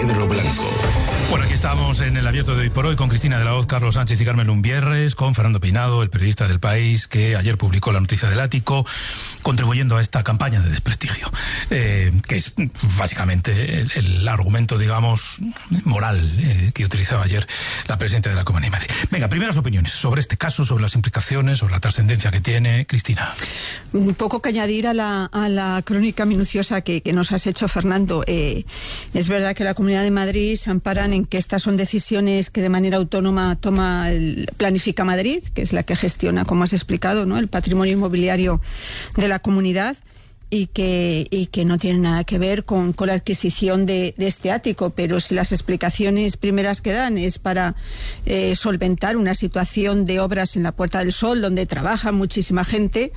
Pedro Blanco. Bueno, aquí estamos en el abierto de Hoy por Hoy con Cristina de la Hoz, Carlos Sánchez y Carmen Lumbierres, con Fernando Peinado, el periodista del País, que ayer publicó la noticia del ático, contribuyendo a esta campaña de desprestigio, que es básicamente el argumento, digamos, moral que utilizaba ayer la presidenta de la Comunidad de Madrid. Venga, primeras opiniones sobre este caso, sobre las implicaciones, sobre la trascendencia que tiene. Cristina. Un poco que añadir a la crónica minuciosa que nos has hecho, Fernando. Es verdad que la Comunidad de Madrid se amparan en que estas son decisiones que de manera autónoma planifica Madrid, que es la que gestiona, como has explicado, ¿no?, el patrimonio inmobiliario de la comunidad, y que no tiene nada que ver con la adquisición de este ático. Pero si las explicaciones primeras que dan es para solventar una situación de obras en la Puerta del Sol, donde trabaja muchísima gente,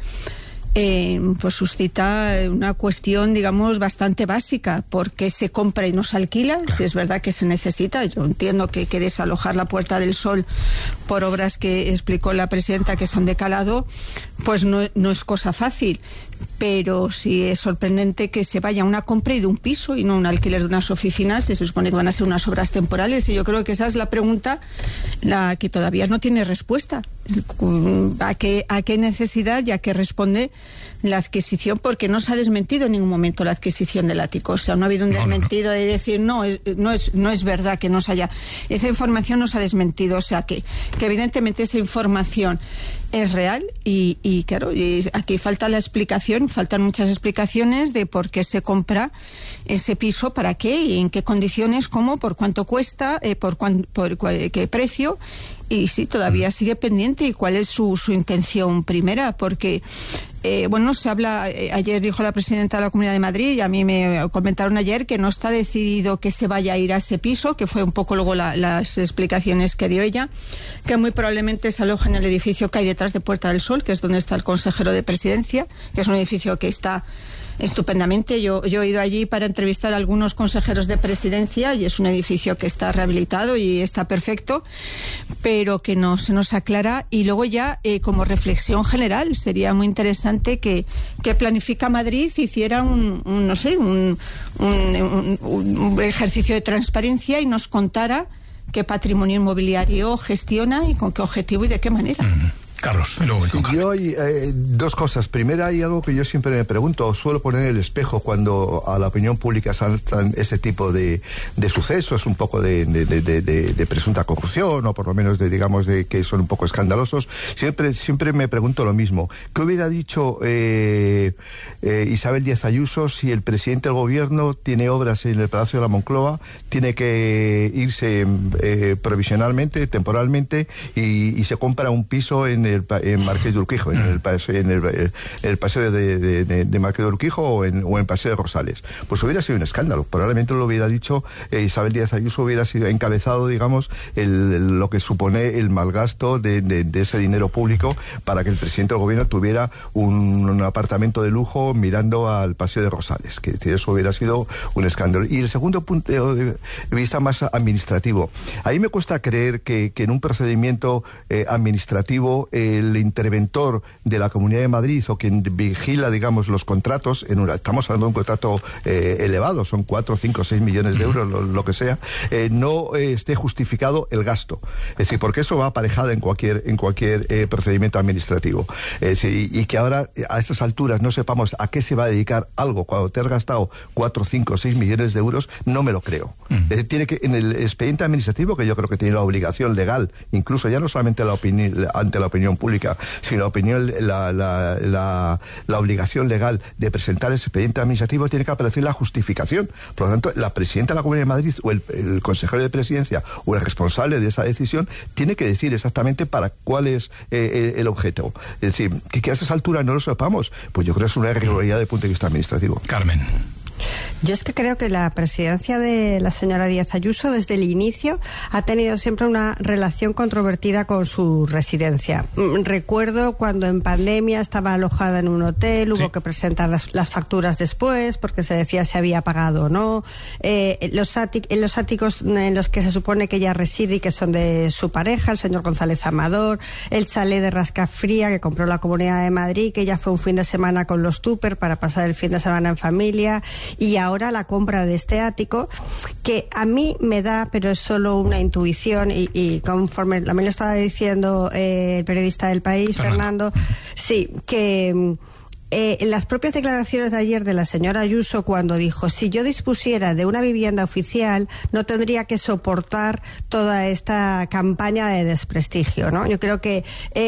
pues suscita una cuestión, digamos, bastante básica. ¿Por qué se compra y no se alquila? Claro. Si es verdad que se necesita. Yo entiendo que desalojar la Puerta del Sol por obras que explicó la presidenta que son de calado, pues no es cosa fácil. Pero sí es sorprendente que se vaya a una compra y de un piso y no un alquiler de unas oficinas. Se supone que van a ser unas obras temporales, y yo creo que esa es la pregunta la que todavía no tiene respuesta. ¿A qué necesidad y a qué responde la adquisición? Porque no se ha desmentido en ningún momento la adquisición del ático. O sea, no ha habido un desmentido de decir no es verdad que no se haya. Esa información no se ha desmentido. O sea, que evidentemente esa información es real y claro, y aquí falta la explicación, faltan muchas explicaciones de por qué se compra ese piso, para qué y en qué condiciones, cómo, por cuánto cuesta, por qué precio, y sí, todavía sigue pendiente. ¿Y cuál es su intención primera? Porque se habla, ayer dijo la presidenta de la Comunidad de Madrid, y a mí me comentaron ayer que no está decidido que se vaya a ir a ese piso, que fue un poco luego las explicaciones que dio ella, que muy probablemente se aloja en el edificio que hay detrás de Puerta del Sol, que es donde está el consejero de Presidencia, que es un edificio que está estupendamente. Yo he ido allí para entrevistar a algunos consejeros de Presidencia y es un edificio que está rehabilitado y está perfecto, pero que no se nos aclara. Y luego ya, como reflexión general, sería muy interesante que Planifica Madrid hiciera un ejercicio de transparencia y nos contara qué patrimonio inmobiliario gestiona y con qué objetivo y de qué manera. Carlos, y luego voy con Carmen. Yo hay dos cosas. Primera, hay algo que yo siempre me pregunto, suelo poner el espejo cuando a la opinión pública saltan ese tipo de sucesos, un poco de presunta corrupción, o por lo menos de que son un poco escandalosos. Siempre me pregunto lo mismo. ¿Qué hubiera dicho Isabel Díaz Ayuso si el presidente del gobierno tiene obras en el Palacio de la Moncloa, tiene que irse provisionalmente, temporalmente, y se compra un piso en Marqués de Urquijo, en el paseo de Marqués de Urquijo o en Paseo de Rosales? Pues hubiera sido un escándalo. Probablemente lo hubiera dicho Isabel Díaz Ayuso, hubiera sido encabezado, digamos, lo que supone el malgasto de ese dinero público para que el presidente del gobierno tuviera un apartamento de lujo mirando al Paseo de Rosales, que eso hubiera sido un escándalo. Y el segundo punto de vista más administrativo. A mí me cuesta creer que en un procedimiento administrativo el interventor de la Comunidad de Madrid o quien vigila, digamos, los contratos, estamos hablando de un contrato elevado, son 4, 5, 6 millones de euros, lo que sea, no esté justificado el gasto. Es decir, porque eso va aparejado en cualquier procedimiento administrativo. Es decir, y que ahora a estas alturas no sepamos a qué se va a dedicar algo cuando te has gastado 4, 5, 6 millones de euros, no me lo creo. Es decir, tiene que, en el expediente administrativo, que yo creo que tiene la obligación legal, incluso ya no solamente ante la opinión pública, sino la obligación legal de presentar ese expediente administrativo, tiene que aparecer la justificación. Por lo tanto, la presidenta de la Comunidad de Madrid o el consejero de Presidencia o el responsable de esa decisión tiene que decir exactamente para cuál es el objeto. Es decir, que a esas alturas no lo sepamos, pues yo creo que es una irregularidad desde el punto de vista administrativo. Carmen. Yo es que creo que la presidencia de la señora Díaz Ayuso desde el inicio ha tenido siempre una relación controvertida con su residencia. Recuerdo cuando en pandemia estaba alojada en un hotel, hubo que presentar las facturas después porque se decía si había pagado o no. Los áticos en los que se supone que ella reside y que son de su pareja, el señor González Amador, el chalet de Rascafría que compró la Comunidad de Madrid, que ella fue un fin de semana con los Tupper para pasar el fin de semana en familia, y ahora la compra de este ático, que a mí me da, pero es solo una intuición, y conforme también lo estaba diciendo el periodista del País, Fernando, sí, que en las propias declaraciones de ayer de la señora Ayuso, cuando dijo, si yo dispusiera de una vivienda oficial, no tendría que soportar toda esta campaña de desprestigio, ¿no? Yo creo que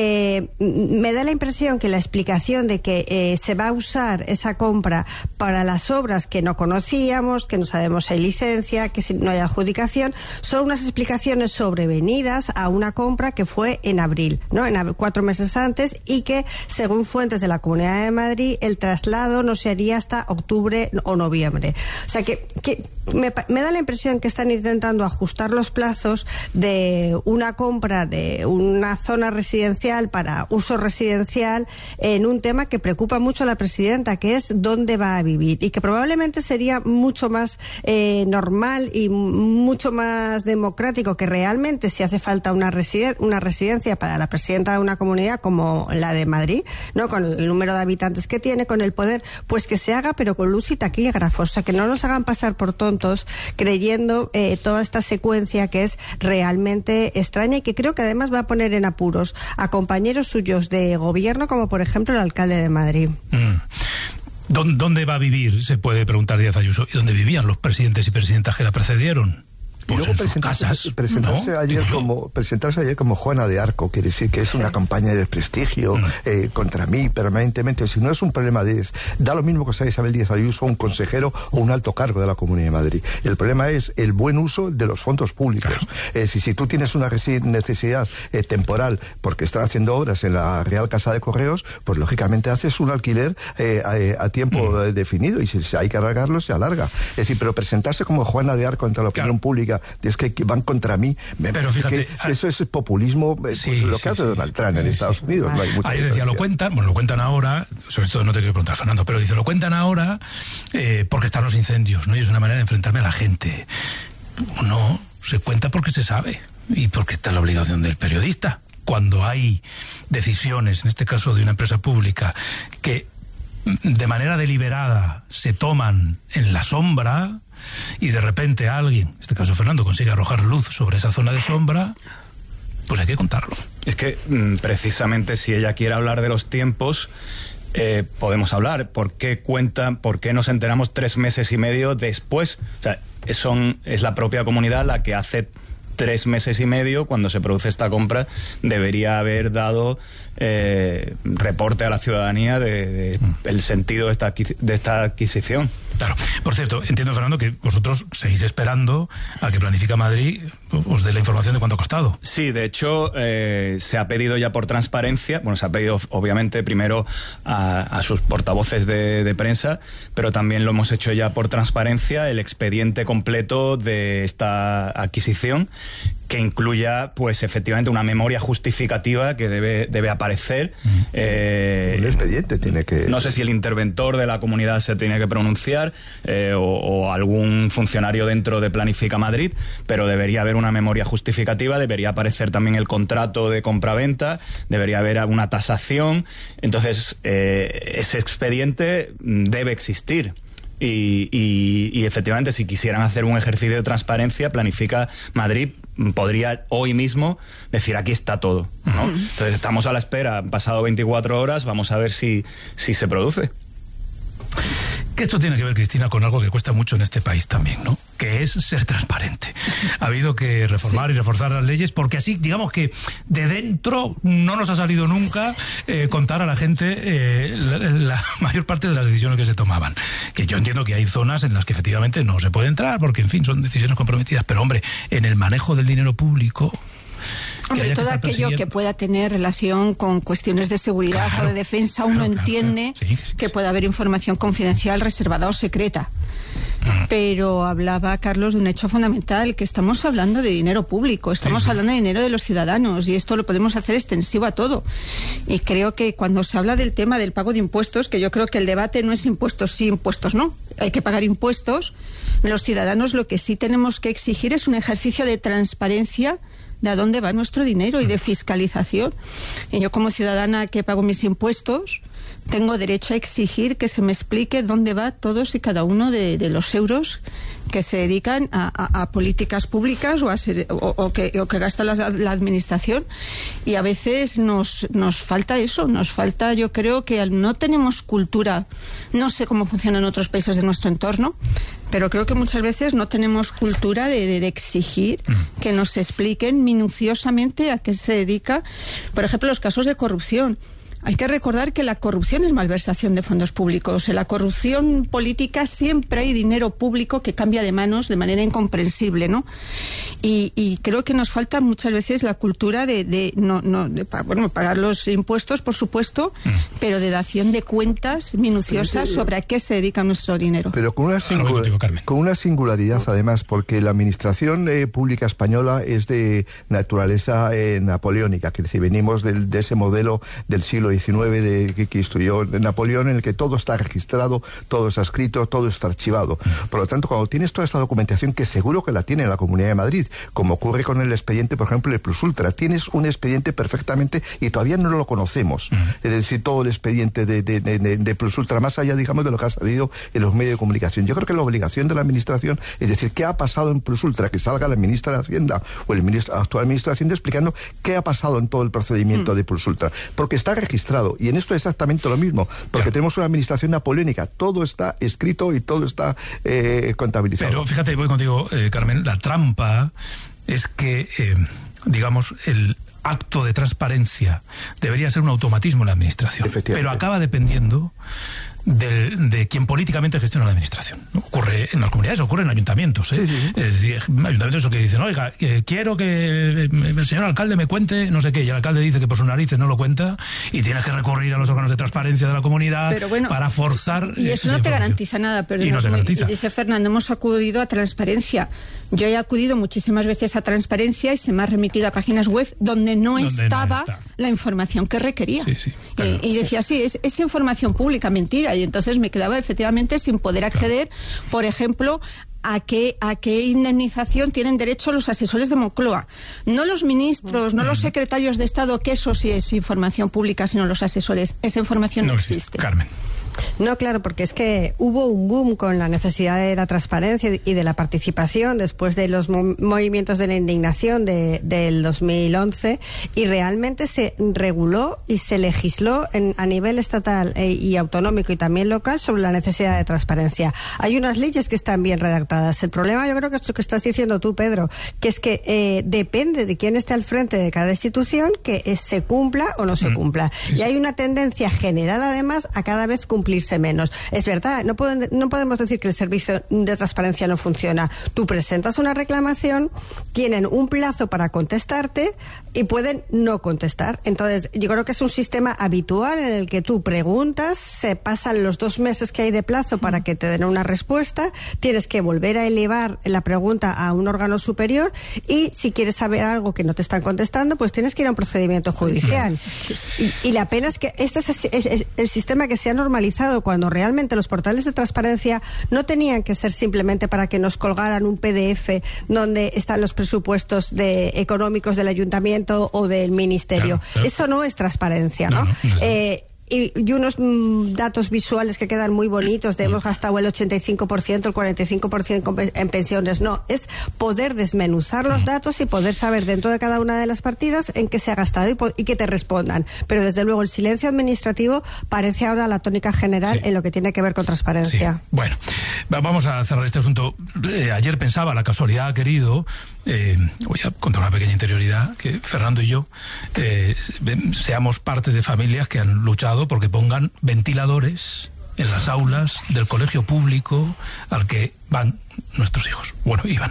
me da la impresión que la explicación de que se va a usar esa compra para las obras que no conocíamos, que no sabemos si hay licencia, que si no hay adjudicación, son unas explicaciones sobrevenidas a una compra que fue en abril, ¿no? 4 meses antes, y que, según fuentes de la Comunidad de Madrid, el traslado no se haría hasta octubre o noviembre. O sea que me da la impresión que están intentando ajustar los plazos de una compra de una zona residencial para uso residencial en un tema que preocupa mucho a la presidenta, que es dónde va a vivir, y que probablemente sería mucho más normal y mucho más democrático que realmente, si hace falta una residencia para la presidenta de una comunidad como la de Madrid, ¿no? Con el número de habitantes que tiene, con el poder, pues que se haga, pero con luz y taquígrafos, o sea, que no nos hagan pasar por tontos creyendo toda esta secuencia que es realmente extraña, y que creo que además va a poner en apuros a compañeros suyos de gobierno, como por ejemplo el alcalde de Madrid. ¿Dónde va a vivir? Se puede preguntar Díaz Ayuso. ¿Y dónde vivían los presidentes y presidentas que la precedieron? Pues y luego presentarse ayer como Juana de Arco, quiere decir que es una campaña de desprestigio contra mí permanentemente. Si no es un problema da lo mismo que sea Isabel Díaz Ayuso, un consejero o un alto cargo de la Comunidad de Madrid. El problema es el buen uso de los fondos públicos. Claro. Es decir, si tú tienes una necesidad temporal porque están haciendo obras en la Real Casa de Correos, pues lógicamente haces un alquiler a tiempo definido, y si hay que alargarlo, se alarga. Es decir, pero presentarse como Juana de Arco ante la opinión pública, es que van contra mí. Pero fíjate, eso es populismo, lo que hace Donald Trump en Estados Unidos. No hay mucha ahí decía, lo cuentan ahora, sobre esto no te quiero preguntar, Fernando, pero dice, lo cuentan ahora porque están los incendios, ¿no? Y es una manera de enfrentarme a la gente. No, se cuenta porque se sabe, y porque está la obligación del periodista. Cuando hay decisiones, en este caso de una empresa pública, que de manera deliberada se toman en la sombra, y de repente alguien, en este caso Fernando, consigue arrojar luz sobre esa zona de sombra, pues hay que contarlo. Es que precisamente, si ella quiere hablar de los tiempos, podemos hablar. ¿Por qué nos enteramos 3 meses y medio después? O sea, es la propia comunidad la que hace 3 meses y medio, cuando se produce esta compra, debería haber dado reporte a la ciudadanía de el sentido de esta adquisición. Claro. Por cierto, entiendo, Fernando, que vosotros seguís esperando a que Planifica Madrid os dé la información de cuánto ha costado. Sí, de hecho, se ha pedido ya por transparencia, se ha pedido obviamente primero a sus portavoces de prensa, pero también lo hemos hecho ya por transparencia, el expediente completo de esta adquisición, que incluya, pues, efectivamente, una memoria justificativa que debe aparecer. Un expediente tiene que... No sé si el interventor de la comunidad se tiene que pronunciar o algún funcionario dentro de Planifica Madrid, pero debería haber una memoria justificativa, debería aparecer también el contrato de compraventa, debería haber una tasación. Entonces, ese expediente debe existir. Y efectivamente, si quisieran hacer un ejercicio de transparencia, Planifica Madrid podría hoy mismo decir, aquí está todo, ¿no? Entonces estamos a la espera, han pasado 24 horas, vamos a ver si se produce. Que esto tiene que ver, Cristina, con algo que cuesta mucho en este país también, ¿no? Que es ser transparente. Ha habido que reformar y reforzar las leyes, porque así, digamos que de dentro no nos ha salido nunca contar a la gente la mayor parte de las decisiones que se tomaban. Que yo entiendo que hay zonas en las que efectivamente no se puede entrar, porque, en fin, son decisiones comprometidas. Pero, hombre, en el manejo del dinero público... Hombre, todo aquello que pueda tener relación con cuestiones de seguridad o de defensa, uno entiende que puede haber información confidencial, reservada o secreta. Pero hablaba Carlos de un hecho fundamental, que estamos hablando de dinero público, estamos hablando de dinero de los ciudadanos, y esto lo podemos hacer extensivo a todo. Y creo que cuando se habla del tema del pago de impuestos, que yo creo que el debate no es impuestos sí, impuestos no, hay que pagar impuestos, los ciudadanos lo que sí tenemos que exigir es un ejercicio de transparencia de a dónde va nuestro dinero y de fiscalización. Y yo, como ciudadana que pago mis impuestos, tengo derecho a exigir que se me explique dónde va todos y cada uno de los euros que se dedican a políticas públicas o que gasta la administración. Y a veces nos falta eso, nos falta, yo creo que no tenemos cultura, no sé cómo funciona en otros países de nuestro entorno, pero creo que muchas veces no tenemos cultura de exigir que nos expliquen minuciosamente a qué se dedica, por ejemplo, los casos de corrupción. Hay que recordar que la corrupción es malversación de fondos públicos. En la corrupción política siempre hay dinero público que cambia de manos de manera incomprensible, ¿no? Y creo que nos falta muchas veces la cultura de pagar los impuestos, por supuesto, pero de dación de cuentas minuciosas sobre a qué se dedica nuestro dinero. Pero con una singularidad, además, porque la administración pública española es de naturaleza napoleónica, que es decir, venimos de ese modelo del siglo XIX que instruyó Napoleón, en el que todo está registrado, todo está escrito, todo está archivado. Por lo tanto, cuando tienes toda esta documentación, que seguro que la tiene la Comunidad de Madrid, como ocurre con el expediente, por ejemplo, de Plus Ultra, tienes un expediente perfectamente y todavía no lo conocemos. Es decir, todo el expediente de Plus Ultra, más allá, digamos, de lo que ha salido en los medios de comunicación. Yo creo que la obligación de la Administración es decir, ¿qué ha pasado en Plus Ultra? Que salga la ministra de Hacienda o el actual ministro de Hacienda explicando qué ha pasado en todo el procedimiento de Plus Ultra. Porque está registrado. Y en esto es exactamente lo mismo, porque tenemos una administración napoleónica, todo está escrito y todo está contabilizado. Pero fíjate, voy contigo, Carmen, la trampa es que, digamos, el acto de transparencia debería ser un automatismo en la administración, pero acaba dependiendo de quien políticamente gestiona la administración. Ocurre en las comunidades, ocurre en ayuntamientos, ¿eh? Sí. Es decir, ayuntamientos que dicen, oiga, quiero que el señor alcalde me cuente no sé qué, y el alcalde dice que por sus narices no lo cuenta, y tienes que recurrir a los órganos de transparencia de la comunidad para forzar... Y eso no te garantiza nada, pero no te garantiza. Y dice Fernando, hemos acudido a transparencia. Yo he acudido muchísimas veces a transparencia y se me ha remitido a páginas web donde no estaba la información que requería. Sí, claro. Y decía, sí, es información pública, mentira. Y entonces me quedaba efectivamente sin poder acceder, por ejemplo, a qué indemnización tienen derecho los asesores de Moncloa. No los ministros, no los secretarios de Estado, que eso sí es información pública, sino los asesores. Esa información no existe. Carmen. No, claro, porque es que hubo un boom con la necesidad de la transparencia y de la participación después de los movimientos de la indignación del 2011, y realmente se reguló y se legisló a nivel estatal y autonómico y también local sobre la necesidad de transparencia. Hay unas leyes que están bien redactadas. El problema, yo creo que es lo que estás diciendo tú, Pedro, que es que depende de quién esté al frente de cada institución que se cumpla o no se cumpla. Y hay una tendencia general, además, a cada vez cumplirse menos. Es verdad, no podemos decir que el servicio de transparencia no funciona. Tú presentas una reclamación, tienen un plazo para contestarte y pueden no contestar. Entonces, yo creo que es un sistema habitual en el que tú preguntas, se pasan los 2 meses que hay de plazo para que te den una respuesta, tienes que volver a elevar la pregunta a un órgano superior, y si quieres saber algo que no te están contestando, pues tienes que ir a un procedimiento judicial. Y la pena es que este es el sistema que se ha normalizado, cuando realmente los portales de transparencia no tenían que ser simplemente para que nos colgaran un PDF donde están los presupuestos económicos del ayuntamiento o del ministerio. Claro. Eso no es transparencia, ¿no? Y unos datos visuales que quedan muy bonitos, de hemos gastado el 85%, el 45% en pensiones. No, es poder desmenuzar los datos y poder saber dentro de cada una de las partidas en qué se ha gastado y que te respondan. Pero desde luego el silencio administrativo parece ahora la tónica general en lo que tiene que ver con transparencia. Sí. Bueno, vamos a cerrar este asunto. Ayer pensaba, la casualidad ha querido, voy a contar una pequeña interioridad, que Fernando y yo seamos parte de familias que han luchado porque pongan ventiladores en las aulas del colegio público al que van nuestros hijos. Bueno, iban.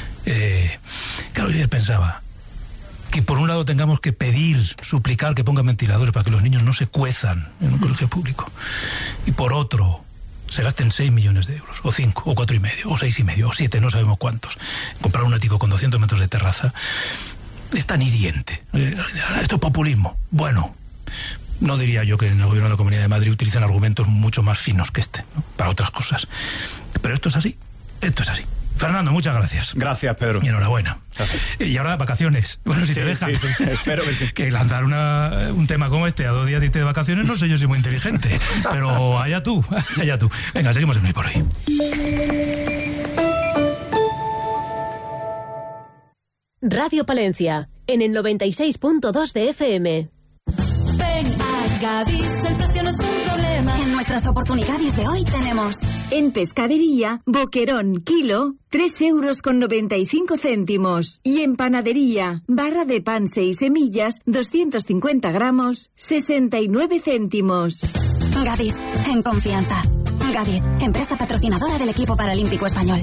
Claro, yo pensaba que por un lado tengamos que suplicar que pongan ventiladores para que los niños no se cuezan en un colegio público, y por otro se gasten 6 millones de euros, o 5, o 4,5, o 6,5, o 7, no sabemos cuántos, comprar un ático con 200 metros de terraza. Es tan hiriente. Esto es populismo. Bueno, no diría yo que en el gobierno de la Comunidad de Madrid utilizan argumentos mucho más finos que este, ¿no?, para otras cosas. Pero esto es así. Esto es así. Fernando, muchas gracias. Gracias, Pedro. Y enhorabuena. Gracias. Y ahora vacaciones. Bueno, si te dejan. Sí. Espero que sí. Que lanzar un tema como este a 2 días de irte de vacaciones, no sé yo si muy inteligente. Pero allá tú. Venga, seguimos en Hoy por Hoy. Radio Palencia, en el 96.2 de FM. Ven a Gadis, el precio no es un problema. En nuestras oportunidades de hoy tenemos en pescadería, boquerón kilo, 3,95 €. Y en panadería, barra de pan 6 semillas, 250 gramos, 69 céntimos. Gadis, en confianza. Gadis, empresa patrocinadora del equipo paralímpico español.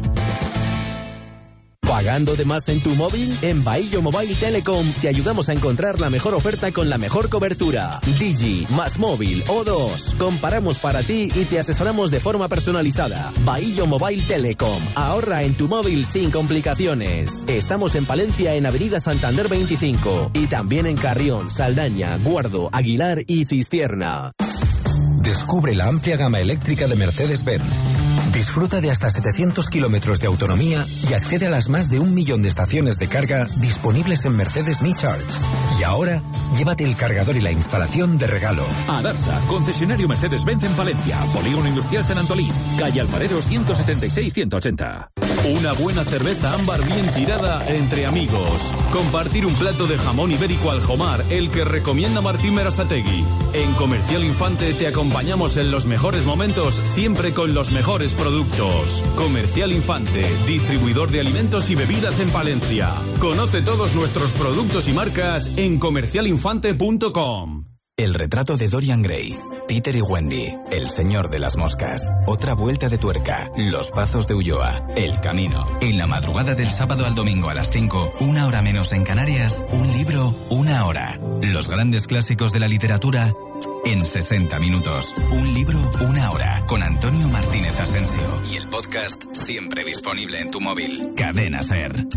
¿Pagando de más en tu móvil? En Bahillo Mobile Telecom te ayudamos a encontrar la mejor oferta con la mejor cobertura. Digi, Más Móvil, O2. Comparamos para ti y te asesoramos de forma personalizada. Bahillo Mobile Telecom. Ahorra en tu móvil sin complicaciones. Estamos en Palencia en Avenida Santander 25 y también en Carrión, Saldaña, Guardo, Aguilar y Cistierna. Descubre la amplia gama eléctrica de Mercedes-Benz. Disfruta de hasta 700 kilómetros de autonomía y accede a las más de 1 millón de estaciones de carga disponibles en Mercedes Me Charge. Y ahora, llévate el cargador y la instalación de regalo. Adarsa, concesionario Mercedes-Benz en Palencia, Polígono Industrial San Antolín, calle Alfareros 176-180. Una buena cerveza ámbar bien tirada entre amigos. Compartir un plato de jamón ibérico al Jomar, el que recomienda Martín Berasategui. En Comercial Infante te acompañamos en los mejores momentos, siempre con los mejores productos. Comercial Infante, distribuidor de alimentos y bebidas en Palencia. Conoce todos nuestros productos y marcas en comercialinfante.com. El retrato de Dorian Gray, Peter y Wendy, El señor de las moscas, Otra vuelta de tuerca, Los pazos de Ulloa, El camino. En la madrugada del sábado al domingo a las 5, 1 hora menos en Canarias, un libro, 1 hora. Los grandes clásicos de la literatura en 60 minutos. Un libro, 1 hora. Con Antonio Martínez Asensio. Y el podcast siempre disponible en tu móvil. Cadena SER.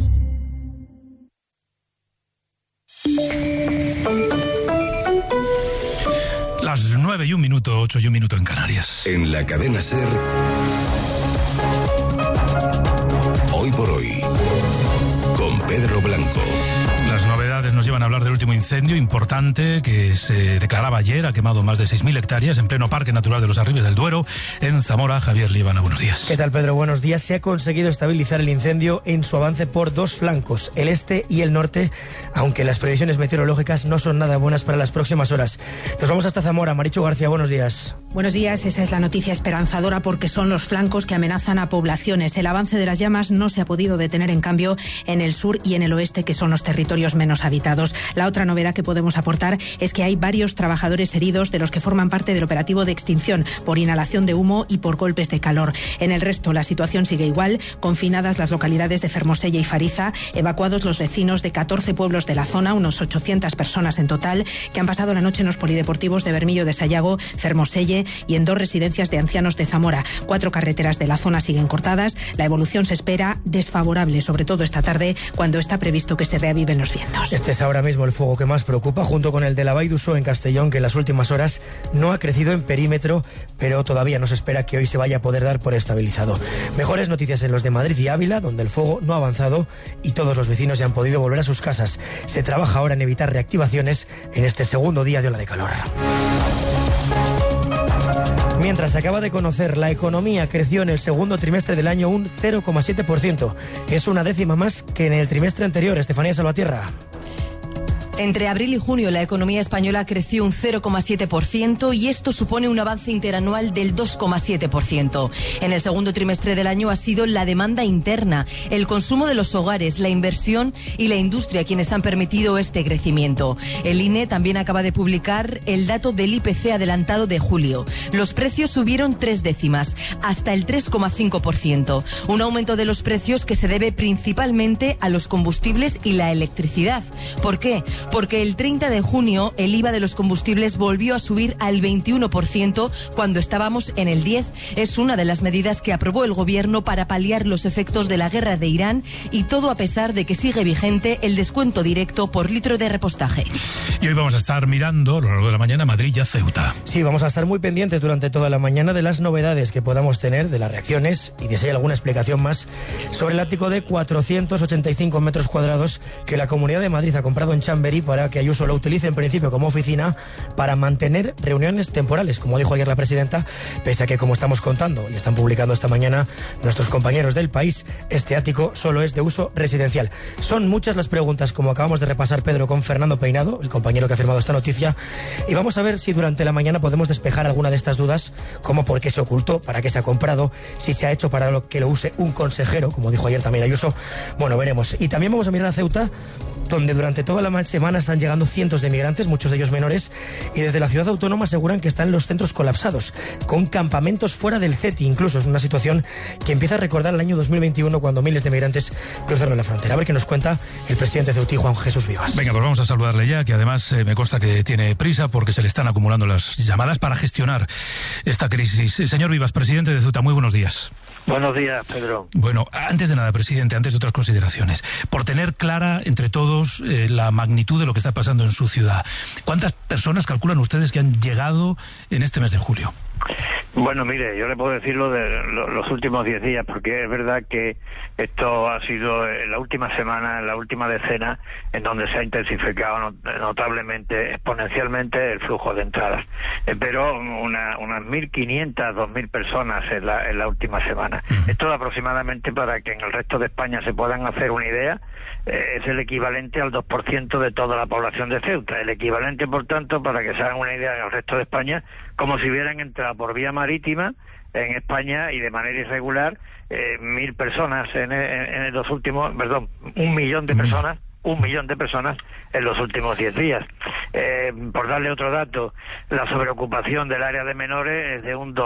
Las 9 y 1 minuto, 8 y 1 minuto en Canarias. En la cadena SER, Hoy por Hoy, con Pedro Blanco. Las novedades nos llevan a hablar del último incendio importante que se declaraba ayer. Ha quemado más de 6.000 hectáreas en pleno Parque Natural de los Arribes del Duero, en Zamora. Javier Líbana, buenos días. ¿Qué tal, Pedro? Buenos días. Se ha conseguido estabilizar el incendio en su avance por 2 flancos, el este y el norte, aunque las previsiones meteorológicas no son nada buenas para las próximas horas. Nos vamos hasta Zamora. Marichu García, buenos días. Buenos días. Esa es la noticia esperanzadora porque son los flancos que amenazan a poblaciones. El avance de las llamas no se ha podido detener, en cambio, en el sur y en el oeste, que son los territorios menos habitados. La otra novedad que podemos aportar es que hay varios trabajadores heridos de los que forman parte del operativo de extinción por inhalación de humo y por golpes de calor. En el resto la situación sigue igual, confinadas las localidades de Fermoselle y Fariza, evacuados los vecinos de 14 pueblos de la zona, unos 800 personas en total, que han pasado la noche en los polideportivos de Bermillo de Sayago, Fermoselle y en 2 residencias de ancianos de Zamora. 4 carreteras de la zona siguen cortadas. La evolución se espera desfavorable, sobre todo esta tarde, cuando está previsto que se reaviven los vientos. Este es ahora mismo el fuego que más preocupa, junto con el de la Vall d'Uixó en Castellón, que en las últimas horas no ha crecido en perímetro, pero todavía no se espera que hoy se vaya a poder dar por estabilizado. Mejores noticias en los de Madrid y Ávila, donde el fuego no ha avanzado y todos los vecinos ya han podido volver a sus casas. Se trabaja ahora en evitar reactivaciones en este segundo día de ola de calor. Mientras se acaba de conocer, la economía creció en el segundo trimestre del año un 0,7%. Es una décima más que en el trimestre anterior. Estefanía Salvatierra. Entre abril y junio la economía española creció un 0,7% y esto supone un avance interanual del 2,7%. En el segundo trimestre del año ha sido la demanda interna, el consumo de los hogares, la inversión y la industria quienes han permitido este crecimiento. El INE también acaba de publicar el dato del IPC adelantado de julio. Los precios subieron 3 décimas, hasta el 3,5%. Un aumento de los precios que se debe principalmente a los combustibles y la electricidad. ¿Por qué? porque el 30 de junio el IVA de los combustibles volvió a subir al 21% cuando estábamos en el 10%. Es una de las medidas que aprobó el gobierno para paliar los efectos de la guerra de Irán, y todo a pesar de que sigue vigente el descuento directo por litro de repostaje. Y hoy vamos a estar mirando a lo largo de la mañana Madrid y a Ceuta. Sí, vamos a estar muy pendientes durante toda la mañana de las novedades que podamos tener, de las reacciones y de si hay alguna explicación más sobre el ático de 485 metros cuadrados que la Comunidad de Madrid ha comprado en Chamberí para que Ayuso lo utilice en principio como oficina para mantener reuniones temporales, como dijo ayer la presidenta, pese a que, como estamos contando y están publicando esta mañana nuestros compañeros del País, este ático solo es de uso residencial. Son muchas las preguntas, como acabamos de repasar, Pedro, con Fernando Peinado, el compañero que ha firmado esta noticia, y vamos a ver si durante la mañana podemos despejar alguna de estas dudas, como por qué se ocultó, para qué se ha comprado, si se ha hecho para que lo use un consejero, como dijo ayer también Ayuso. Bueno, veremos. Y también vamos a mirar a Ceuta, donde durante toda la semana están llegando cientos de migrantes, muchos de ellos menores, y desde la ciudad autónoma aseguran que están los centros colapsados, con campamentos fuera del CETI. Incluso es una situación que empieza a recordar el año 2021, cuando miles de migrantes cruzaron la frontera. A ver qué nos cuenta el presidente ceutí, Juan Jesús Vivas. Venga, pues vamos a saludarle ya, que además me consta que tiene prisa porque se le están acumulando las llamadas para gestionar esta crisis. Señor Vivas, presidente de Ceuta, muy buenos días. Buenos días, Pedro. Bueno, antes de nada, presidente, antes de otras consideraciones, por tener clara entre todos la magnitud de lo que está pasando en su ciudad, ¿cuántas personas calculan ustedes que han llegado en este mes de julio? Bueno, mire, yo le puedo decir lo de los últimos 10 días, porque es verdad que esto ha sido en la última semana, en la última decena, en donde se ha intensificado notablemente, exponencialmente el flujo de entradas. Pero unas 1.500, 2.000 personas en la última semana. Esto aproximadamente, para que en el resto de España se puedan hacer una idea, es el equivalente al 2% de toda la población de Ceuta. El equivalente, por tanto, para que se hagan una idea en el resto de España, como si hubieran entrado por vía marítima en España y de manera irregular 1.000 personas en los últimos, perdón, 1 millón de personas. 1 millón de personas en los últimos 10 días. Por darle otro dato, la sobreocupación del área de menores es de un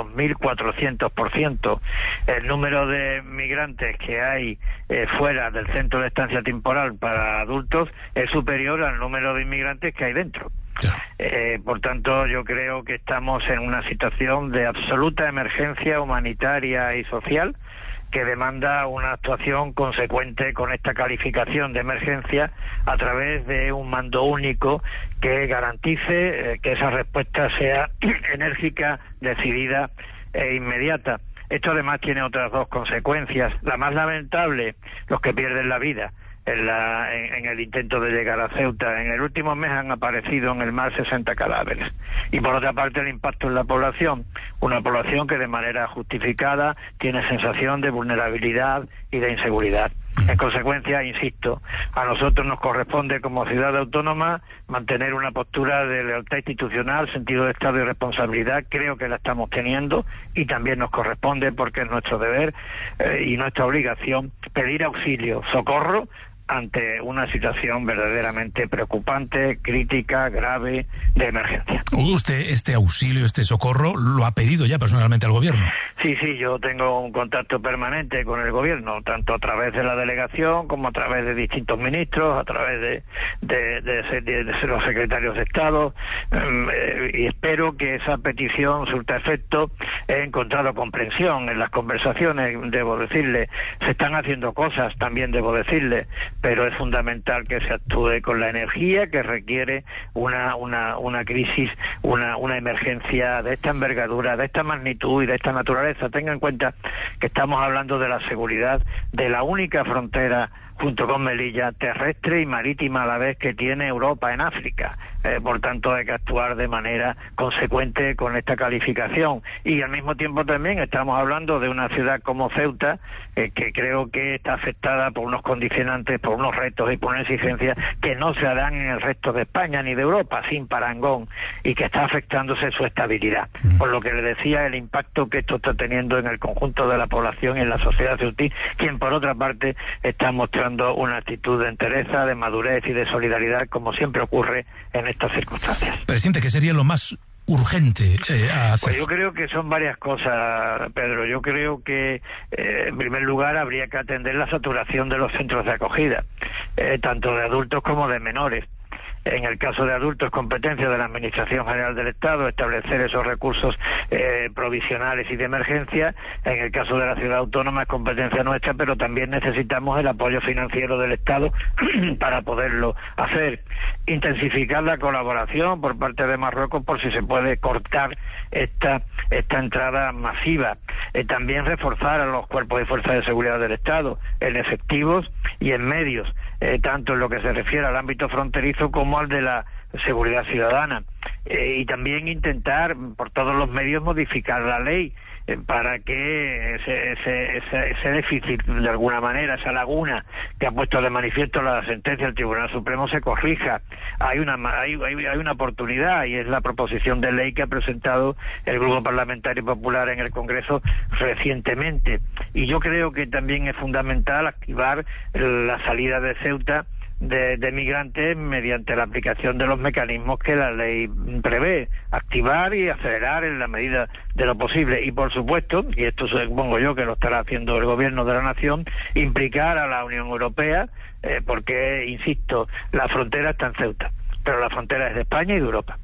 2.400%. El número de migrantes que hay fuera del centro de estancia temporal para adultos es superior al número de inmigrantes que hay dentro. Por tanto, yo creo que estamos en una situación de absoluta emergencia humanitaria y social, que demanda una actuación consecuente con esta calificación de emergencia a través de un mando único que garantice que esa respuesta sea enérgica, decidida e inmediata. Esto además tiene otras dos consecuencias. La más lamentable, los que pierden la vida en el intento de llegar a Ceuta. En el último mes han aparecido en el mar 60 cadáveres. Y por otra parte, el impacto en la población, una población que de manera justificada tiene sensación de vulnerabilidad y de inseguridad. En consecuencia, insisto, a nosotros nos corresponde como ciudad autónoma mantener una postura de lealtad institucional, sentido de Estado y responsabilidad. Creo que la estamos teniendo, y también nos corresponde, porque es nuestro deber y nuestra obligación, pedir auxilio, socorro ante una situación verdaderamente preocupante, crítica, grave, de emergencia. ¿Usted este auxilio, este socorro, lo ha pedido ya personalmente al gobierno? Sí, yo tengo un contacto permanente con el gobierno, tanto a través de la delegación como a través de distintos ministros, a través de los secretarios de Estado, y espero que esa petición surta efecto. He encontrado comprensión en las conversaciones, debo decirle. Se están haciendo cosas, también debo decirle, pero es fundamental que se actúe con la energía que requiere una crisis, una emergencia de esta envergadura, de esta magnitud y de esta naturaleza. Tenga en cuenta que estamos hablando de la seguridad de la única frontera, junto con Melilla, terrestre y marítima a la vez, que tiene Europa en África. Por tanto, hay que actuar de manera consecuente con esta calificación. Y al mismo tiempo también estamos hablando de una ciudad como Ceuta, que creo que está afectada por unos condicionantes, por unos retos y por una exigencia que no se harán en el resto de España ni de Europa, sin parangón, y que está afectándose su estabilidad. Por lo que le decía, el impacto que esto está teniendo en el conjunto de la población y en la sociedad ceutí, quien por otra parte está mostrando una actitud de entereza, de madurez y de solidaridad, como siempre ocurre en estas circunstancias. Presidente, ¿qué sería lo más urgente a hacer? Pues yo creo que son varias cosas, Pedro. Yo creo que, en primer lugar, habría que atender la saturación de los centros de acogida, tanto de adultos como de menores. En el caso de adultos, competencia de la Administración General del Estado establecer esos recursos provisionales y de emergencia. En el caso de la ciudad autónoma es competencia nuestra, pero también necesitamos el apoyo financiero del Estado para poderlo hacer. Intensificar la colaboración por parte de Marruecos por si se puede cortar esta entrada masiva. También reforzar a los cuerpos y fuerzas de seguridad del Estado en efectivos y en medios, tanto en lo que se refiere al ámbito fronterizo como al de la seguridad ciudadana. Y también intentar por todos los medios modificar la ley para que ese déficit, de alguna manera, esa laguna que ha puesto de manifiesto la sentencia del Tribunal Supremo se corrija. Hay una oportunidad, y es la proposición de ley que ha presentado el Grupo Parlamentario Popular en el Congreso recientemente. Y yo creo que también es fundamental activar la salida de Ceuta de migrantes mediante la aplicación de los mecanismos que la ley prevé, activar y acelerar en la medida de lo posible. Y por supuesto, y esto supongo yo que lo estará haciendo el Gobierno de la Nación, implicar a la Unión Europea, porque, insisto, la frontera está en Ceuta, pero la frontera es de España y de Europa.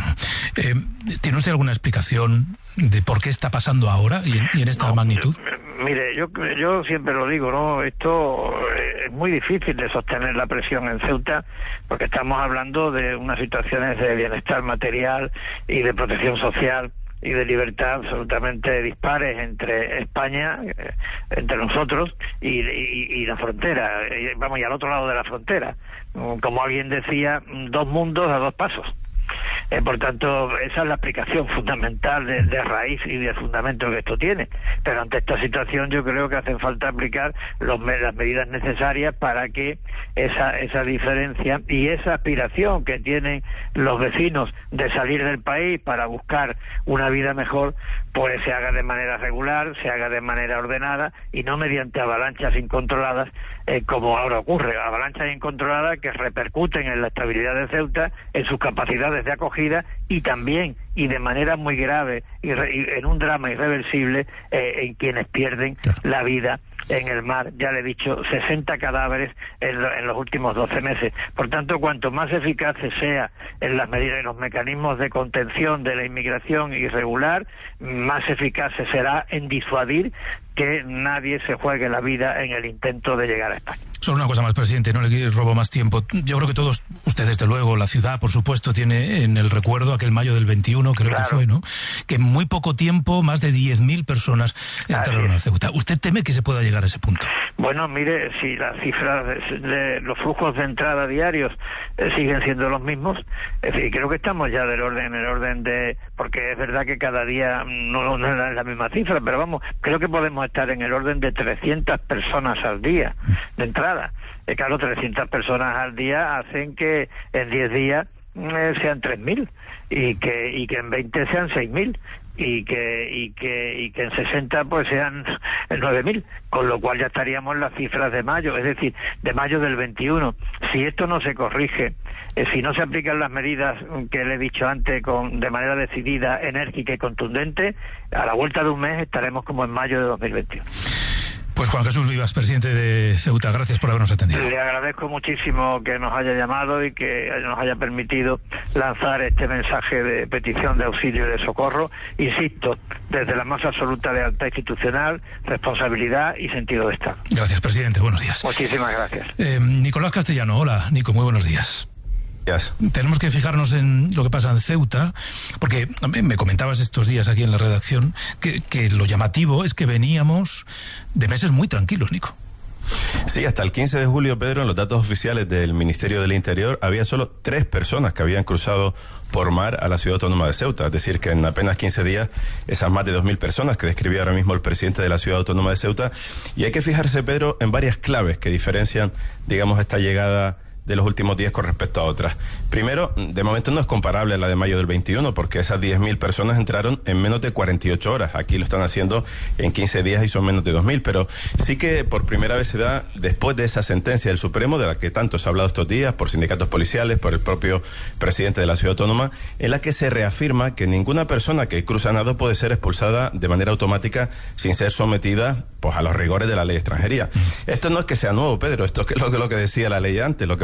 ¿Tiene usted alguna explicación de por qué está pasando ahora y en esta magnitud? Mire, yo siempre lo digo, ¿no? Esto es muy difícil de sostener la presión en Ceuta, porque estamos hablando de unas situaciones de bienestar material y de protección social y de libertad absolutamente dispares entre España, entre nosotros y la frontera, y al otro lado de la frontera. Como alguien decía, dos mundos a dos pasos. Por tanto, esa es la aplicación fundamental de raíz y de fundamento que esto tiene. Pero ante esta situación yo creo que hacen falta aplicar las medidas necesarias para que esa diferencia y esa aspiración que tienen los vecinos de salir del país para buscar una vida mejor, pues se haga de manera regular, se haga de manera ordenada y no mediante avalanchas incontroladas, como ahora ocurre, avalanchas incontroladas que repercuten en la estabilidad de Ceuta, en sus capacidades de acogida y también, y de manera muy grave, y en un drama irreversible, en quienes pierden la vida en el mar. Ya le he dicho, 60 cadáveres en los últimos 12 meses. Por tanto, cuanto más eficaces sea en las medidas y los mecanismos de contención de la inmigración irregular, más eficaces será en disuadir que nadie se juegue la vida en el intento de llegar a España. Solo una cosa más, presidente, no le robo más tiempo. Yo creo que todos, usted desde luego, la ciudad, por supuesto, tiene en el recuerdo aquel mayo del 21, creo que fue, ¿no? Que en muy poco tiempo más de 10.000 personas entraron a Ceuta. ¿Usted teme que se pueda llegar a ese punto? Bueno, mire, si las cifras de los flujos de entrada diarios siguen siendo los mismos, es decir, creo que estamos ya en el orden de... Porque es verdad que cada día no es la misma cifra, pero vamos, creo que podemos estar en el orden de 300 personas al día de entrada. Claro, 300 personas al día hacen que en 10 días sean 3.000 y que en 20 sean 6.000 y que en 60 pues sean 9.000, con lo cual ya estaríamos en las cifras de mayo, es decir, de mayo del 21. Si esto no se corrige, si no se aplican las medidas que le he dicho antes de manera decidida, enérgica y contundente, a la vuelta de un mes estaremos como en mayo de 2021. Pues Juan Jesús Vivas, presidente de Ceuta, gracias por habernos atendido. Le agradezco muchísimo que nos haya llamado y que nos haya permitido lanzar este mensaje de petición de auxilio y de socorro, insisto, desde la más absoluta lealtad institucional, responsabilidad y sentido de Estado. Gracias, presidente, buenos días. Muchísimas gracias. Nicolás Castellano, hola, Nico, muy buenos días. Tenemos que fijarnos en lo que pasa en Ceuta, porque me comentabas estos días aquí en la redacción que lo llamativo es que veníamos de meses muy tranquilos, Nico. Sí, hasta el 15 de julio, Pedro, en los datos oficiales del Ministerio del Interior había solo 3 personas que habían cruzado por mar a la ciudad autónoma de Ceuta, es decir, que en apenas 15 días esas más de 2.000 personas que describía ahora mismo el presidente de la ciudad autónoma de Ceuta. Y hay que fijarse, Pedro, en varias claves que diferencian, digamos, esta llegada de los últimos días con respecto a otras. Primero, de momento no es comparable a la de mayo del 21, porque esas 10.000 personas entraron en menos de 48 horas. Aquí lo están haciendo en 15 días y son menos de 2.000, pero sí que por primera vez se da después de esa sentencia del Supremo, de la que tanto se ha hablado estos días, por sindicatos policiales, por el propio presidente de la ciudad autónoma, en la que se reafirma que ninguna persona que cruza nado puede ser expulsada de manera automática sin ser sometida pues a los rigores de la ley de extranjería. Esto no es que sea nuevo, Pedro, esto es lo que decía la ley antes. Lo que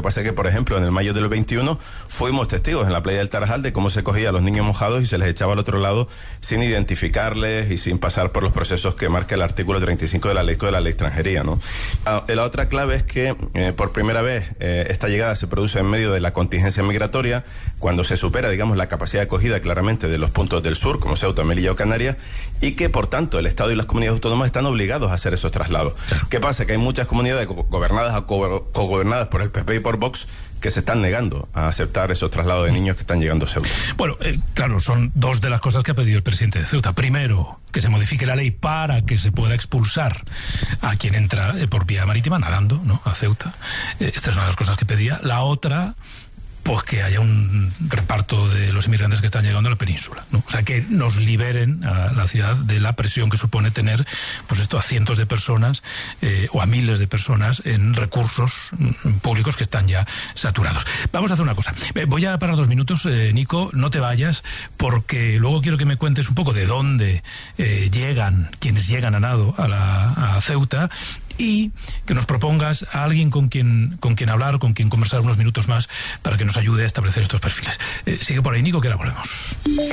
pasa es que, por ejemplo, en el mayo del 21 fuimos testigos en la playa del Tarajal de cómo se cogía a los niños mojados y se les echaba al otro lado sin identificarles y sin pasar por los procesos que marca el artículo 35 de la ley de extranjería, ¿no? La otra clave es que por primera vez esta llegada se produce en medio de la contingencia migratoria, cuando se supera, digamos, la capacidad de acogida claramente de los puntos del sur, como Ceuta, Melilla o Canarias, y que, por tanto, el Estado y las comunidades autónomas están obligados a hacer esos traslados. ¿Qué pasa? Que hay muchas comunidades gobernadas o cogobernadas por el PP y por Vox que se están negando a aceptar esos traslados de niños que están llegando a Ceuta. Bueno, claro, son dos de las cosas que ha pedido el presidente de Ceuta. Primero, que se modifique la ley para que se pueda expulsar a quien entra por vía marítima, nadando, ¿no?, a Ceuta. Esta es una de las cosas que pedía. La otra, pues que haya un reparto de los inmigrantes que están llegando a la península, ¿no? O sea, que nos liberen a la ciudad de la presión que supone tener, pues esto, a cientos de personas o a miles de personas en recursos públicos que están ya saturados. Vamos a hacer una cosa. Voy a parar 2 minutos, Nico, no te vayas, porque luego quiero que me cuentes un poco de dónde llegan, quienes llegan a nado a Ceuta, y que nos propongas a alguien con quien hablar, con quien conversar unos minutos más para que nos ayude a establecer estos perfiles. Sigue por ahí, Nico, que ahora volvemos.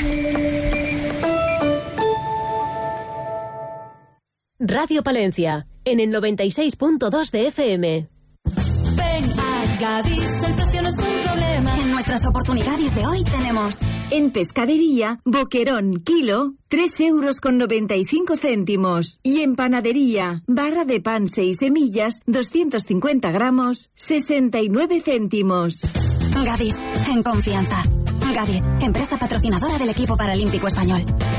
Radio Palencia, en el 96.2 de FM. Ven a Gadis, el precio no es un problema. En nuestras oportunidades de hoy tenemos... En pescadería, boquerón, kilo, 3,95 €. Y en panadería, barra de pan 6 semillas, 250 gramos, 69 céntimos. Gadis, en confianza. Gadis, empresa patrocinadora del equipo paralímpico español.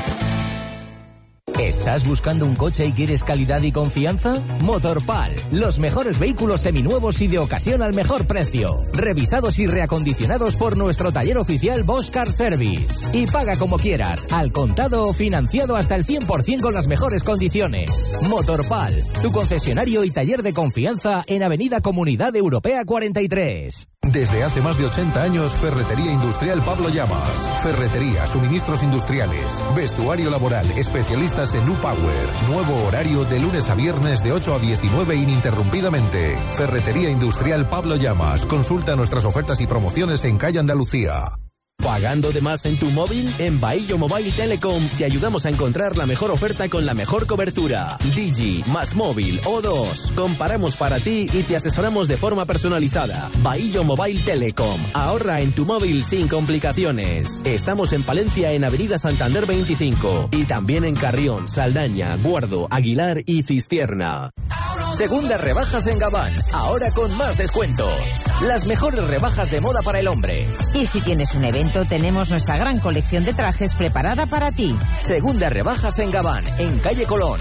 ¿Estás buscando un coche y quieres calidad y confianza? Motorpal, los mejores vehículos seminuevos y de ocasión al mejor precio. Revisados y reacondicionados por nuestro taller oficial Bosch Car Service. Y paga como quieras, al contado o financiado hasta el 100% con las mejores condiciones. Motorpal, tu concesionario y taller de confianza en Avenida Comunidad Europea 43. Desde hace más de 80 años, Ferretería Industrial Pablo Llamas. Ferretería, suministros industriales, vestuario laboral, especialistas en U-Power. Nuevo horario de lunes a viernes de 8 a 19 ininterrumpidamente. Ferretería Industrial Pablo Llamas. Consulta nuestras ofertas y promociones en Calle Andalucía. ¿Pagando de más en tu móvil? En Bahillo Mobile Telecom te ayudamos a encontrar la mejor oferta con la mejor cobertura. Digi, Más Móvil, O2. Comparamos para ti y te asesoramos de forma personalizada. Bahillo Mobile Telecom. Ahorra en tu móvil sin complicaciones. Estamos en Palencia, en Avenida Santander 25. Y también en Carrión, Saldaña, Guardo, Aguilar y Cistierna. Segundas rebajas en Gabán, ahora con más descuentos. Las mejores rebajas de moda para el hombre. Y si tienes un evento, tenemos nuestra gran colección de trajes preparada para ti. Segundas rebajas en Gabán, en calle Colón.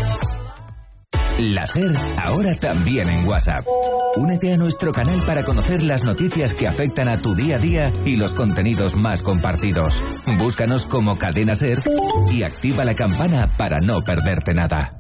La SER, ahora también en WhatsApp. Únete a nuestro canal para conocer las noticias que afectan a tu día a día y los contenidos más compartidos. Búscanos como Cadena SER y activa la campana para no perderte nada.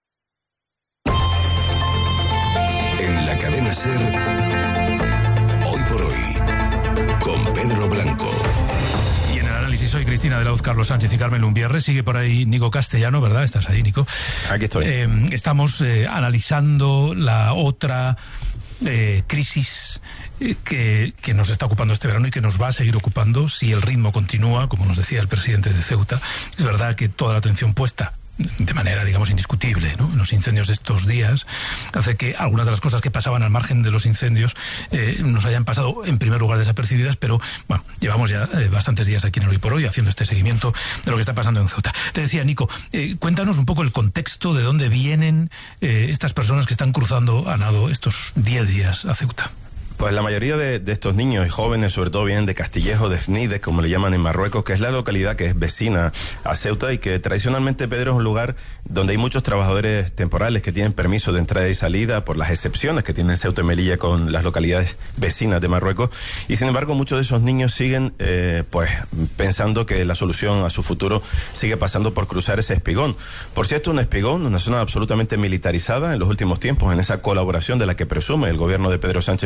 En la cadena SER, hoy por hoy, con Pedro Blanco. Y en el análisis hoy, Cristina de la Hoz, Carlos Sánchez y Carmen Lumbierre. Sigue por ahí Nico Castellano, ¿verdad? ¿Estás ahí, Nico? Aquí estoy. Estamos analizando la otra crisis que nos está ocupando este verano y que nos va a seguir ocupando si el ritmo continúa, como nos decía el presidente de Ceuta. Es verdad que toda la atención puesta de manera, digamos, indiscutible, ¿no?, en los incendios de estos días, hace que algunas de las cosas que pasaban al margen de los incendios nos hayan pasado en primer lugar desapercibidas, pero bueno, llevamos ya bastantes días aquí en el Hoy por Hoy haciendo este seguimiento de lo que está pasando en Ceuta. Te decía, Nico, cuéntanos un poco el contexto de dónde vienen estas personas que están cruzando a nado estos 10 días a Ceuta. Pues la mayoría de estos niños y jóvenes, sobre todo, vienen de Castillejo de Fnides, como le llaman en Marruecos, que es la localidad que es vecina a Ceuta y que tradicionalmente, Pedro, es un lugar donde hay muchos trabajadores temporales que tienen permiso de entrada y salida por las excepciones que tienen Ceuta y Melilla con las localidades vecinas de Marruecos. Y sin embargo, muchos de esos niños siguen pues pensando que la solución a su futuro sigue pasando por cruzar ese espigón. Por cierto, un espigón, una zona absolutamente militarizada en los últimos tiempos, en esa colaboración de la que presume el gobierno de Pedro Sánchez con Marruecos,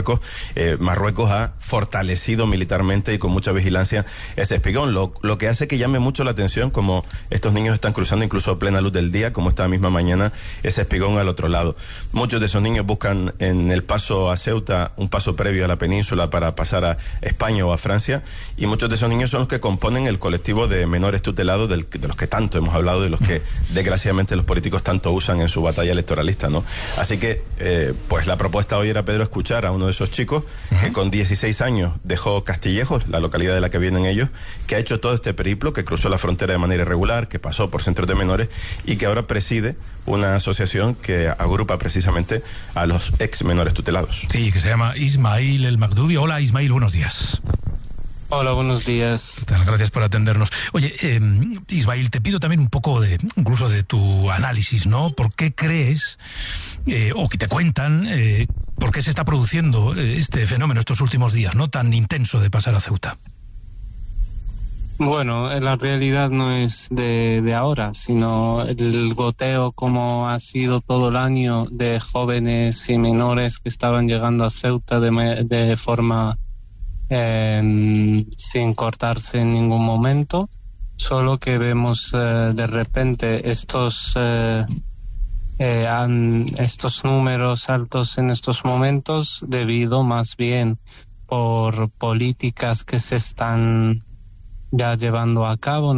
Marruecos. Marruecos ha fortalecido militarmente y con mucha vigilancia ese espigón, lo que hace que llame mucho la atención, como estos niños están cruzando incluso a plena luz del día, como esta misma mañana, ese espigón al otro lado. Muchos de esos niños buscan en el paso a Ceuta un paso previo a la península para pasar a España o a Francia, y muchos de esos niños son los que componen el colectivo de menores tutelados de los que tanto hemos hablado, de los que desgraciadamente los políticos tanto usan en su batalla electoralista, ¿no? Así que pues la propuesta hoy era, Pedro, escuchar a uno de esos chicos que con 16 años dejó Castillejos, la localidad de la que vienen ellos, que ha hecho todo este periplo, que cruzó la frontera de manera irregular, que pasó por centros de menores y que ahora preside una asociación que agrupa precisamente a los ex menores tutelados. Sí, que se llama Ismail El Magdubi. Hola, Ismail, buenos días. Hola, buenos días. Gracias por atendernos. Oye, Ismail, te pido también un poco incluso de tu análisis, ¿no? ¿Por qué crees, o que te cuentan, por qué se está produciendo este fenómeno estos últimos días, ¿no? Tan intenso de pasar a Ceuta. Bueno, la realidad no es de ahora, sino el goteo como ha sido todo el año de jóvenes y menores que estaban llegando a Ceuta de forma sin cortarse en ningún momento, solo que vemos de repente estos números altos en estos momentos debido más bien por políticas que se están ya llevando a cabo.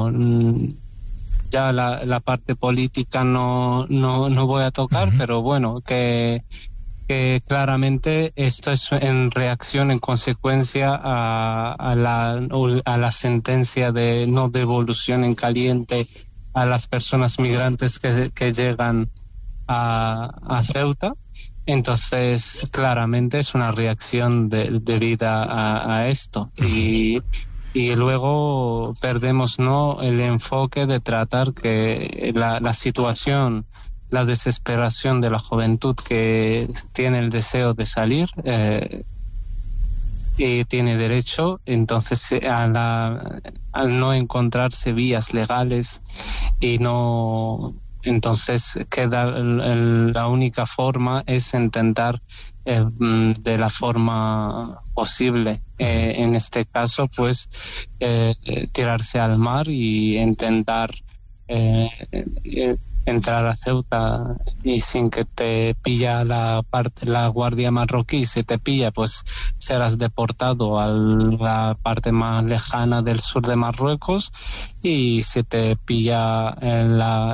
Ya la parte política no voy a tocar, pero bueno, que claramente esto es en reacción, en consecuencia a la sentencia de no devolución en caliente a las personas migrantes que llegan a Ceuta. Entonces, claramente es una reacción debida a esto. Y luego perdemos el enfoque de tratar que la situación, la desesperación de la juventud que tiene el deseo de salir y tiene derecho, entonces al no encontrarse vías legales entonces queda la única forma es intentar de la forma posible, en este caso pues tirarse al mar y intentar entrar a Ceuta, y sin que te pilla la guardia marroquí. Si te pilla, pues serás deportado a la parte más lejana del sur de Marruecos, y si te pilla en la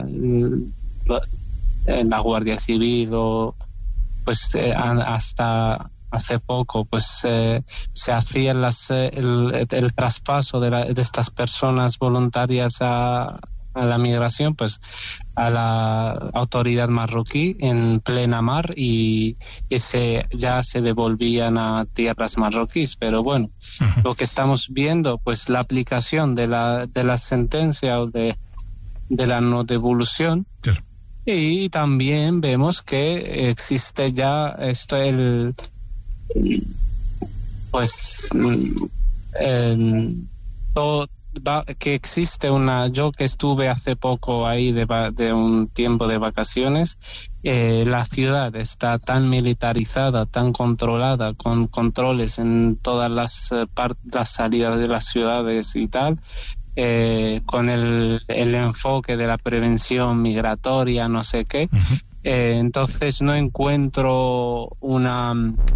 Guardia Civil pues hasta hace poco pues se hacía el traspaso de estas personas voluntarias a la migración, pues a la autoridad marroquí en plena mar, y ya se devolvían a tierras marroquíes. Pero bueno, lo que estamos viendo, pues la aplicación de la sentencia o de la no devolución. Claro. Y también vemos que existe ya que existe yo que estuve hace poco ahí de un tiempo de vacaciones, la ciudad está tan militarizada, tan controlada, con controles en todas las salidas de las ciudades y tal, con el enfoque de la prevención migratoria, no sé qué. Entonces no encuentro una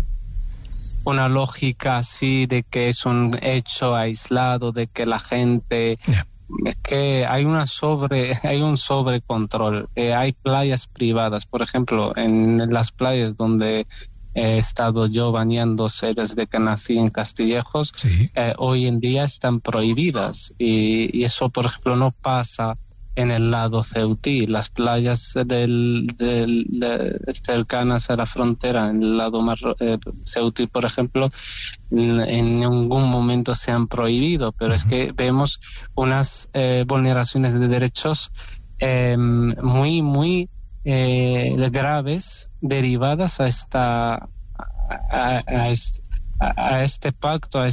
lógica así de que es un hecho aislado, de que la gente es que hay un sobrecontrol. Hay playas privadas, por ejemplo, en las playas donde he estado yo bañándose desde que nací en Castillejos, sí. Hoy en día están prohibidas, y eso, por ejemplo, no pasa en el lado ceutí. Las playas cercanas a la frontera, en el lado ceutí, por ejemplo, en ningún momento se han prohibido, pero es que vemos unas vulneraciones de derechos muy, muy graves, derivadas a este pacto, a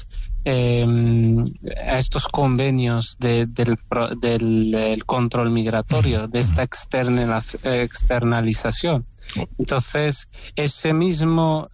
estos convenios del control migratorio, de esta externalización. Entonces, esto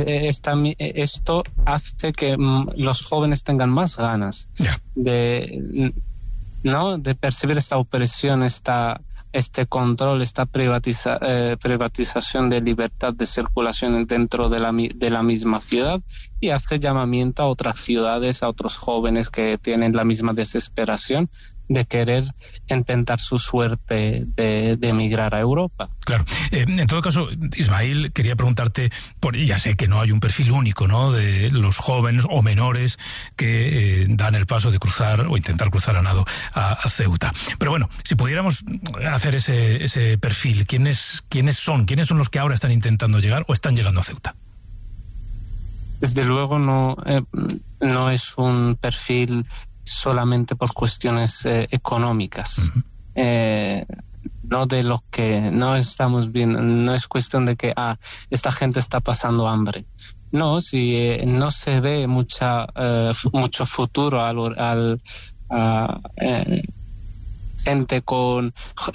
hace que los jóvenes tengan más ganas de percibir esta opresión, este control, esta privatización de libertad de circulación dentro de la misma ciudad, y hace llamamiento a otras ciudades, a otros jóvenes que tienen la misma desesperación de querer intentar su suerte de emigrar a Europa. Claro. En todo caso, Ismail, quería preguntarte, ya sé que no hay un perfil único, ¿no?, de los jóvenes o menores que dan el paso de cruzar o intentar cruzar a nado a Ceuta. Pero bueno, si pudiéramos hacer ese perfil, ¿quiénes son los que ahora están intentando llegar o están llegando a Ceuta? Desde luego no es un perfil solamente por cuestiones económicas. No de lo que no estamos viendo, no es cuestión de que esta gente está pasando hambre. No, si no se ve mucho futuro gente con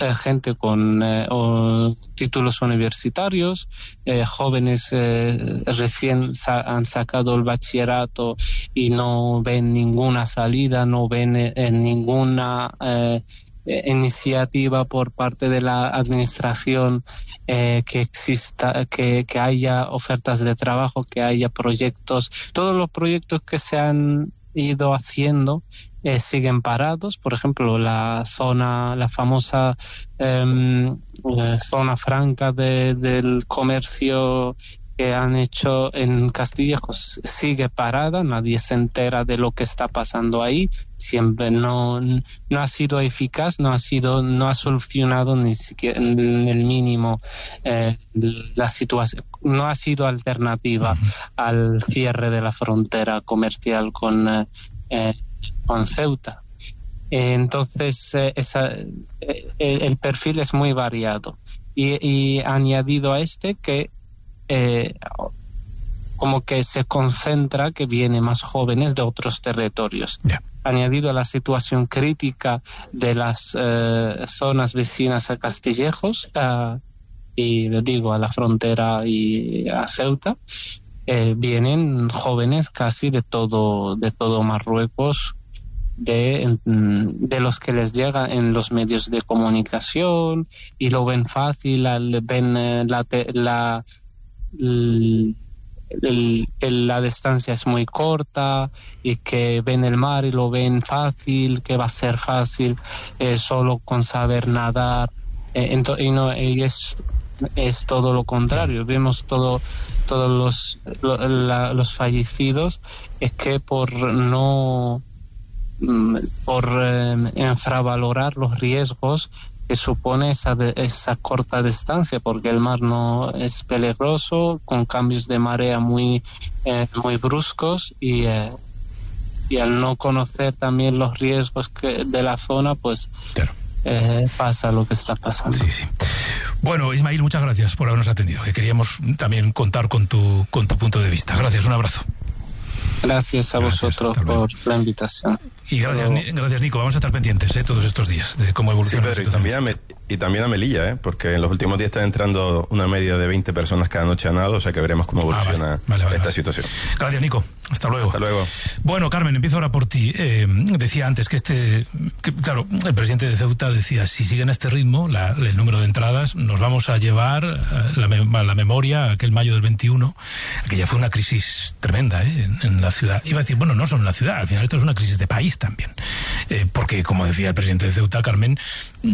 títulos universitarios, jóvenes recién han sacado el bachillerato y no ven ninguna salida, no ven ninguna iniciativa por parte de la administración que exista, que haya ofertas de trabajo, que haya proyectos. Todos los proyectos que se han ido haciendo siguen parados. Por ejemplo, la famosa zona franca del comercio que han hecho en Castillejos sigue parada, nadie se entera de lo que está pasando ahí. Siempre no ha sido eficaz, no ha solucionado ni siquiera en el mínimo la situación, no ha sido alternativa al cierre de la frontera comercial con Ceuta. Entonces el perfil es muy variado, y añadido a que como que se concentra, que viene más jóvenes de otros territorios. Añadido a la situación crítica de las zonas vecinas a Castillejos, y lo digo, a la frontera y a Ceuta, vienen jóvenes casi de todo Marruecos, de los que les llega en los medios de comunicación y lo ven fácil, ven la distancia es muy corta y que ven el mar y lo ven fácil, que va a ser fácil solo con saber nadar, y es todo lo contrario. Vemos todos los fallecidos es que por infravalorar los riesgos que supone esa corta distancia, porque el mar no es peligroso, con cambios de marea muy bruscos, y al no conocer también los riesgos de la zona, pues pasa lo que está pasando. Sí. Bueno, Ismail, muchas gracias por habernos atendido, que queríamos también contar con tu punto de vista. Gracias, un abrazo. Gracias a vosotros por la invitación. Y gracias, Nico. Vamos a estar pendientes todos estos días de cómo evoluciona la situación. Y también a Melilla, porque en los últimos días están entrando una media de 20 personas cada noche a nado, o sea que veremos cómo evoluciona esta situación. Gracias, Nico. Hasta luego. Hasta luego. Bueno, Carmen, empiezo ahora por ti. Decía antes que claro, el presidente de Ceuta decía, si siguen a este ritmo, el número de entradas, nos vamos a llevar a la memoria aquel mayo del 21, que ya fue una crisis tremenda en la ciudad. Iba a decir, bueno, no solo en la ciudad, al final esto es una crisis de país también. Porque, como decía el presidente de Ceuta, Carmen,